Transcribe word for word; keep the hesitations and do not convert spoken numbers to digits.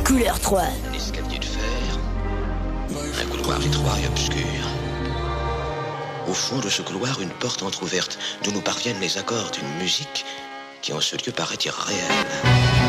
Couleur trois. Un escalier de fer, un couloir étroit et obscur. Au fond de ce couloir, une porte entr'ouverte, d'où nous parviennent les accords d'une musique qui en ce lieu paraît irréelle.